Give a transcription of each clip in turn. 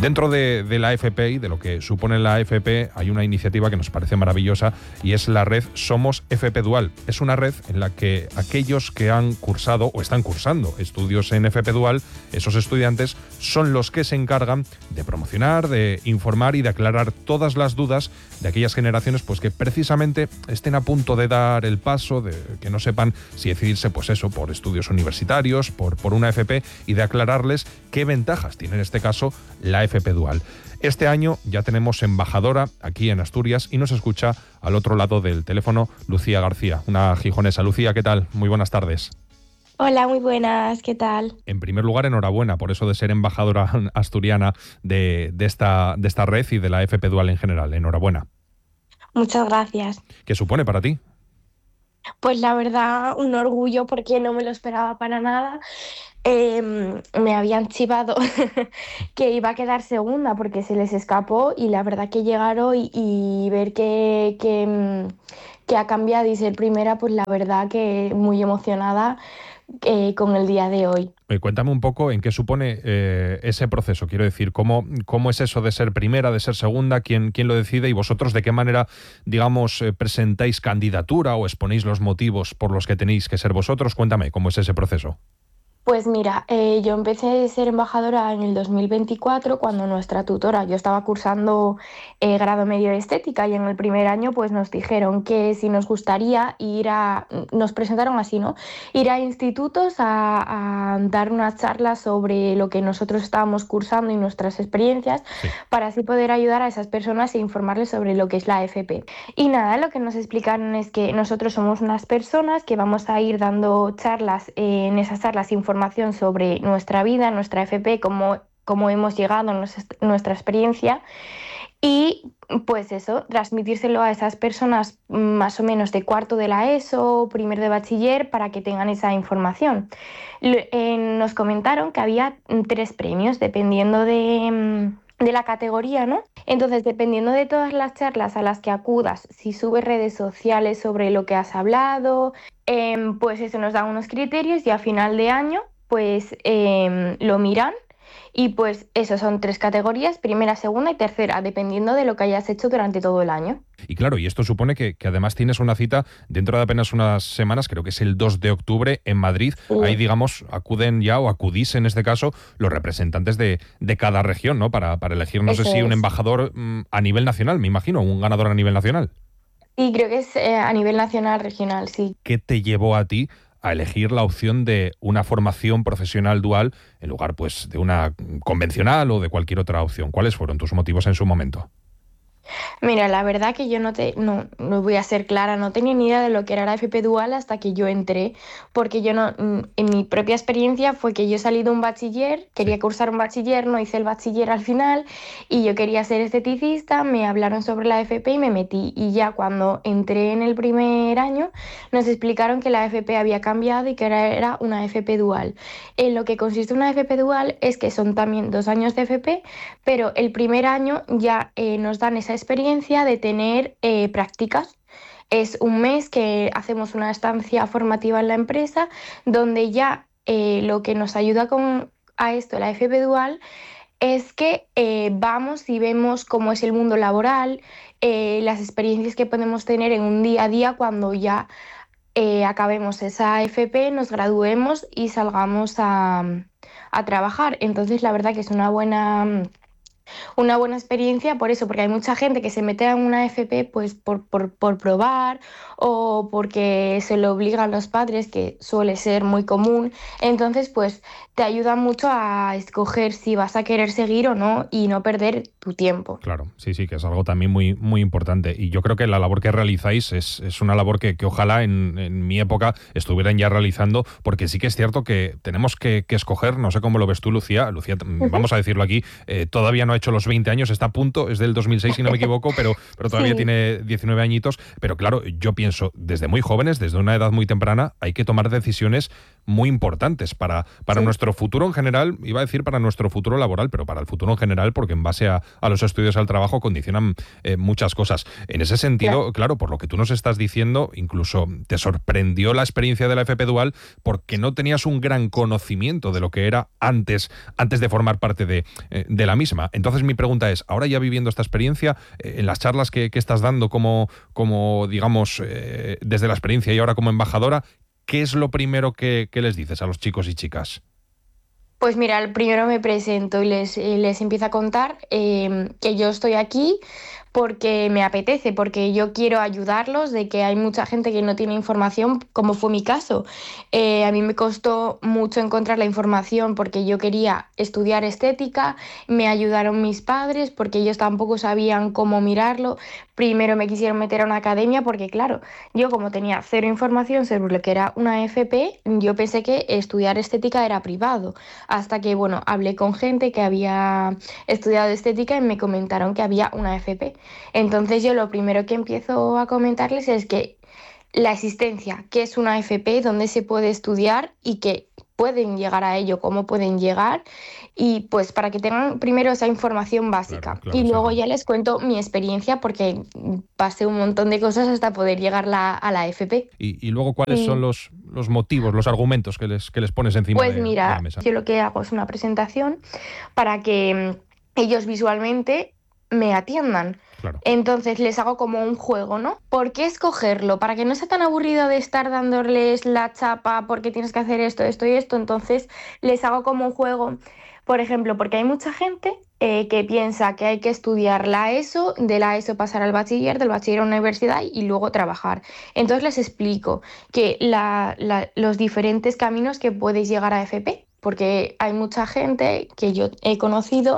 Dentro de la AFP y de lo que supone la AFP hay una iniciativa que nos parece maravillosa y es la red Somos FP Dual. Es una red en la que aquellos que han cursado o están cursando estudios en FP Dual, esos estudiantes son los que se encargan de promocionar, de informar y de aclarar todas las dudas de aquellas generaciones pues que precisamente estén a punto de dar el paso, de que no sepan si decidirse pues eso, por estudios universitarios, por una FP, y de aclararles qué ventajas tiene en este caso la FP Dual. Este año ya tenemos embajadora aquí en Asturias y nos escucha al otro lado del teléfono Lucía García, una gijonesa. Lucía, ¿qué tal? Muy buenas tardes. Hola, muy buenas, ¿qué tal? En primer lugar, enhorabuena por eso de ser embajadora asturiana de esta red y de la FP Dual en general. Enhorabuena. Muchas gracias. ¿Qué supone para ti? Pues la verdad, un orgullo porque no me lo esperaba para nada. Me habían chivado que iba a quedar segunda porque se les escapó y la verdad que llegar hoy y ver que ha cambiado y ser primera, pues la verdad que muy emocionada con el día de hoy. Cuéntame un poco en qué supone ese proceso. Quiero decir, ¿cómo es eso de ser primera, de ser segunda? ¿Quién lo decide? Y vosotros, ¿de qué manera, digamos, presentáis candidatura o exponéis los motivos por los que tenéis que ser vosotros? Cuéntame, ¿cómo es ese proceso? Pues mira, yo empecé a ser embajadora en el 2024 cuando nuestra tutora, yo estaba cursando grado medio de estética y en el primer año pues nos dijeron que si nos gustaría nos presentaron así, ¿no? Ir a institutos a dar unas charlas sobre lo que nosotros estábamos cursando y nuestras experiencias Sí. para así poder ayudar a esas personas e informarles sobre lo que es la FP. Y nada, lo que nos explicaron es que nosotros somos unas personas que vamos a ir dando charlas, en esas charlas información sobre nuestra vida, nuestra FP, cómo hemos llegado, nuestra experiencia y pues eso, transmitírselo a esas personas más o menos de cuarto de la ESO, primer de bachiller, para que tengan esa información. Nos comentaron que había 3 premios dependiendo de la categoría, ¿no? Entonces, dependiendo de todas las charlas a las que acudas, si subes redes sociales sobre lo que has hablado, pues eso nos da unos criterios y a final de año, pues lo miran y pues eso son 3 categorías, primera, segunda y tercera, dependiendo de lo que hayas hecho durante todo el año. Y claro, y esto supone que además tienes una cita dentro de apenas unas semanas, creo que es el 2 de octubre en Madrid. Ahí, digamos, acuden ya o acudís en este caso los representantes de cada región, ¿no? Para elegir, no sé Eso si un es. embajador a nivel nacional, me imagino, un ganador a nivel nacional. Y creo que es a nivel nacional, regional, sí. ¿Qué te llevó a ti a elegir la opción de una formación profesional dual en lugar pues de una convencional o de cualquier otra opción? ¿Cuáles fueron tus motivos en su momento? Mira, la verdad que yo no voy a ser clara, no tenía ni idea de lo que era la FP Dual hasta que yo entré, porque yo no, en mi propia experiencia fue que yo salí de un bachiller, Sí. quería cursar un bachiller, no hice el bachiller al final y yo quería ser esteticista, me hablaron sobre la FP y me metí y ya cuando entré en el primer año nos explicaron que la FP había cambiado y que era una FP Dual. En lo que consiste una FP Dual es que son también 2 años de FP, pero el primer año ya nos dan esa experiencia de tener prácticas. Es un mes que hacemos una estancia formativa en la empresa donde ya lo que nos ayuda a esto, la FP Dual, es que vamos y vemos cómo es el mundo laboral, las experiencias que podemos tener en un día a día cuando ya acabemos esa FP, nos graduemos y salgamos a trabajar. Entonces, la verdad que es una buena experiencia por eso, porque hay mucha gente que se mete en una FP pues por probar o porque se lo obligan los padres, que suele ser muy común. Entonces, pues te ayuda mucho a escoger si vas a querer seguir o no y no perder tu tiempo. Claro, sí, sí, que es algo también muy, muy importante. Y yo creo que la labor que realizáis es una labor que ojalá en mi época estuvieran ya realizando, porque sí que es cierto que tenemos que escoger, no sé cómo lo ves tú, Lucía. Lucía, vamos a decirlo aquí, todavía no ha hecho los 20 años, está a punto, es del 2006 si no me equivoco, pero todavía Sí, tiene 19 añitos. Pero claro, yo pienso, desde muy jóvenes, desde una edad muy temprana, hay que tomar decisiones muy importantes para sí, nuestro futuro en general, iba a decir para nuestro futuro laboral, pero para el futuro en general, porque en base a los estudios al trabajo condicionan muchas cosas. En ese claro. sentido, claro, por lo que tú nos estás diciendo, incluso te sorprendió la experiencia de la FP Dual porque no tenías un gran conocimiento de lo que era antes de formar parte de la misma. Entonces, Entonces mi pregunta es, ahora ya viviendo esta experiencia, en las charlas que estás dando como digamos, desde la experiencia y ahora como embajadora, ¿qué es lo primero que les dices a los chicos y chicas? Pues mira, primero me presento y les empiezo a contar que yo estoy aquí porque me apetece, porque yo quiero ayudarlos, de que hay mucha gente que no tiene información, como fue mi caso. A mí me costó mucho encontrar la información porque yo quería estudiar estética, me ayudaron mis padres porque ellos tampoco sabían cómo mirarlo. Primero me quisieron meter a una academia porque, claro, yo como tenía cero información sobre lo que era una FP, yo pensé que estudiar estética era privado hasta que, bueno, hablé con gente que había estudiado estética y me comentaron que había una FP. Entonces yo lo primero que empiezo a comentarles es que la existencia, qué es una FP, dónde se puede estudiar y que pueden llegar a ello, cómo pueden llegar y pues para que tengan primero esa información Claro, básica claro, y sí, luego sí. ya les cuento mi experiencia porque pasé un montón de cosas hasta poder llegar a la FP. Y luego, ¿cuáles son los motivos, los argumentos que les pones encima Pues de la mira, mesa? yo lo que hago es una presentación para que ellos visualmente me atiendan. Claro. Entonces les hago como un juego, ¿no? ¿Por qué escogerlo? Para que no sea tan aburrido de estar dándoles la chapa porque tienes que hacer esto, esto y esto. Entonces les hago como un juego. Por ejemplo, porque hay mucha gente que piensa que hay que estudiar la ESO, de la ESO pasar al bachiller, del bachiller a una universidad y luego trabajar. Entonces les explico que los diferentes caminos que puedes llegar a FP, porque hay mucha gente que yo he conocido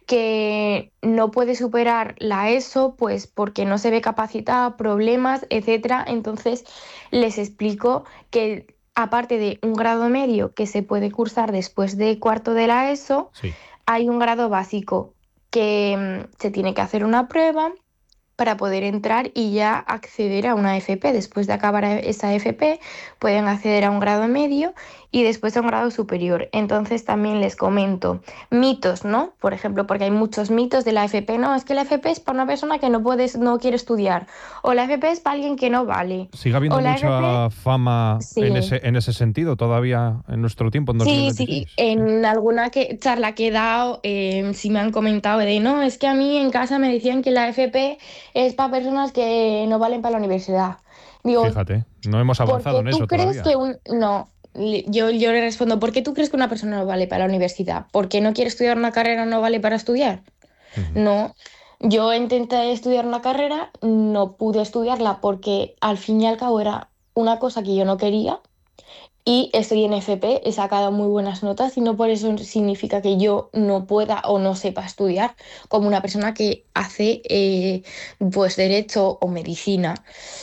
que no puede superar la ESO, pues porque no se ve capacitada, problemas, etcétera. Entonces les explico que aparte de un grado medio que se puede cursar después de cuarto de la ESO, Sí. hay un grado básico que se tiene que hacer una prueba para poder entrar y ya acceder a una FP. Después de acabar esa FP, pueden acceder a un grado medio y después a un grado superior. Entonces también les comento mitos, ¿no? Por ejemplo, porque hay muchos mitos de la FP. No, es que la FP es para una persona que no quiere estudiar. O la FP es para alguien que no vale. ¿Sigue O habiendo la FP, mucha fama en sí. ese sentido todavía en nuestro tiempo, en Sí, 2026? sí, Sí. en alguna charla que he dado, sí me han comentado de no, es que a mí en casa me decían que la FP es para personas que no valen para la universidad. Digo, Fíjate, no hemos ¿por avanzado qué en tú eso crees todavía. que un... No, yo le respondo, ¿por qué tú crees que una persona no vale para la universidad? ¿Porque no quiere estudiar una carrera no vale para estudiar? Ujú. No, yo intenté estudiar una carrera, no pude estudiarla porque al fin y al cabo era una cosa que yo no quería y estoy en FP, he sacado muy buenas notas y no por eso significa que yo no pueda o no sepa estudiar como una persona que hace pues derecho o medicina.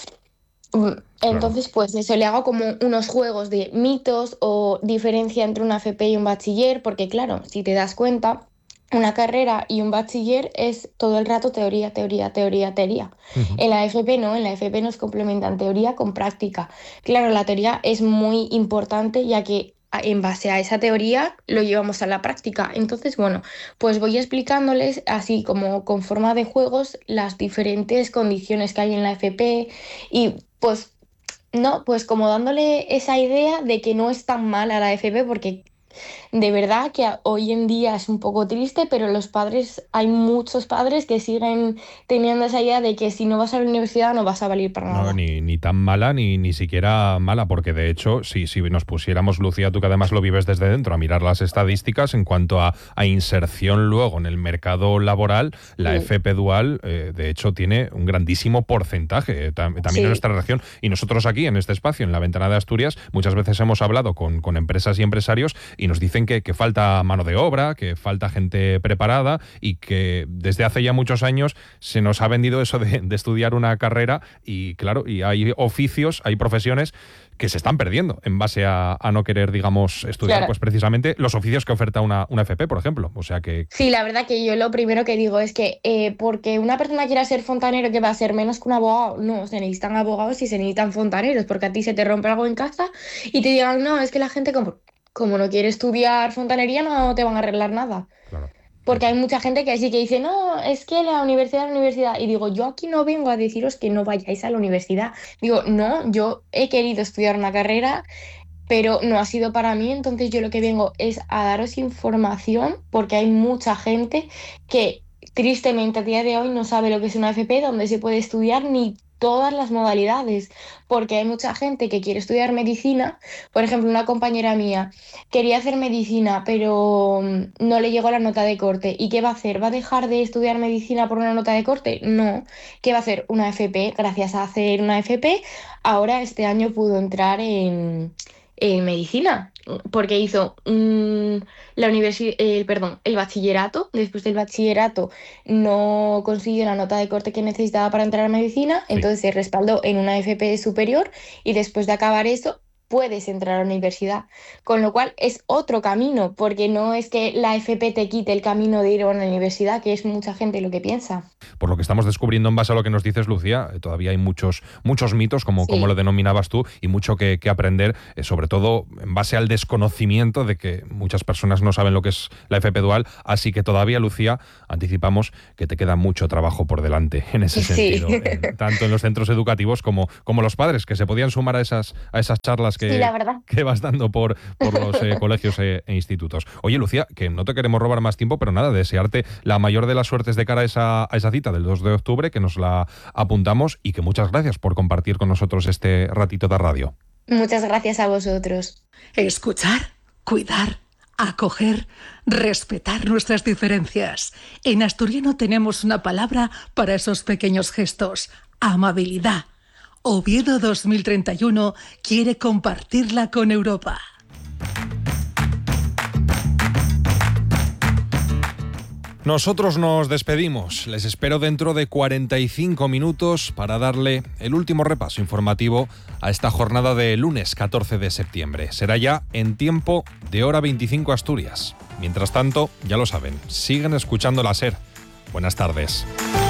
Claro. Entonces, pues eso le hago como unos juegos de mitos o diferencia entre una FP y un bachiller, porque claro, si te das cuenta, una carrera y un bachiller es todo el rato teoría, teoría, teoría, teoría. Ujú. En la FP no, en la FP nos complementan teoría con práctica. Claro, la teoría es muy importante ya que en base a esa teoría lo llevamos a la práctica. Entonces, bueno, pues voy explicándoles así como con forma de juegos las diferentes condiciones que hay en la FP y pues no, pues como dándole esa idea de que no es tan mala la FP, porque de verdad que hoy en día es un poco triste, pero los padres, hay muchos padres que siguen teniendo esa idea de que si no vas a la universidad no vas a valer para No, nada. ni tan mala, ni siquiera mala, porque de hecho, si nos pusiéramos, Lucía, tú que además lo vives desde dentro, a mirar las estadísticas en cuanto a inserción luego en el mercado laboral, la Sí, FP Dual, de hecho, tiene un grandísimo porcentaje, también en sí, nuestra región. Y nosotros aquí, en este espacio, en la Ventana de Asturias, muchas veces hemos hablado con empresas y empresarios y nos dicen que falta mano de obra, que falta gente preparada y que desde hace ya muchos años se nos ha vendido eso de estudiar una carrera y claro, y hay oficios, hay profesiones que se están perdiendo en base a no querer, digamos, estudiar claro. pues precisamente los oficios que oferta una FP, por ejemplo. O sea que, Sí, la verdad que yo lo primero que digo es que porque una persona quiera ser fontanero, que va a ser menos que un abogado, no, se necesitan abogados y se necesitan fontaneros, porque a ti se te rompe algo en casa y te digan, no, es que la gente como no quiere estudiar fontanería no te van a arreglar nada. claro, sí, Porque sí. hay mucha gente que sí que dice, no, es que la universidad. Y digo, yo aquí no vengo a deciros que no vayáis a la universidad. Digo, no, yo he querido estudiar una carrera pero no ha sido para mí, entonces yo lo que vengo es a daros información porque hay mucha gente que tristemente a día de hoy no sabe lo que es una FP, dónde se puede estudiar ni todas las modalidades, porque hay mucha gente que quiere estudiar medicina. Por ejemplo, una compañera mía quería hacer medicina, pero no le llegó la nota de corte. ¿Y qué va a hacer? ¿Va a dejar de estudiar medicina por una nota de corte? No. ¿Qué va a hacer? Una FP. Gracias a hacer una FP, ahora este año pudo entrar en medicina, porque hizo el bachillerato. Después del bachillerato no consiguió la nota de corte que necesitaba para entrar a medicina, Sí. entonces se respaldó en una FP superior y después de acabar eso puedes entrar a la universidad. Con lo cual es otro camino, porque no es que la FP te quite el camino de ir a una universidad, que es mucha gente lo que piensa. Por lo que estamos descubriendo en base a lo que nos dices, Lucía, todavía hay muchos mitos, como lo Sí. denominabas tú, y mucho que aprender, sobre todo en base al desconocimiento de que muchas personas no saben lo que es la FP dual. Así que todavía, Lucía, anticipamos que te queda mucho trabajo por delante en ese Sí. sentido, tanto en los centros educativos como los padres, que se podían sumar a esas charlas Sí, la verdad. que vas dando por los colegios e institutos. Oye, Lucía, que no te queremos robar más tiempo, pero nada, desearte la mayor de las suertes de cara a esa cita del 2 de octubre, que nos la apuntamos, y que muchas gracias por compartir con nosotros este ratito de radio. Muchas gracias a vosotros. Escuchar, cuidar, acoger, respetar nuestras diferencias. En asturiano tenemos una palabra para esos pequeños gestos: amabilidad. Oviedo 2031 quiere compartirla con Europa. Nosotros nos despedimos. Les espero dentro de 45 minutos para darle el último repaso informativo a esta jornada de lunes 14 de septiembre. Será ya en tiempo de hora 25 Asturias. Mientras tanto, ya lo saben, siguen escuchando la SER. Buenas tardes.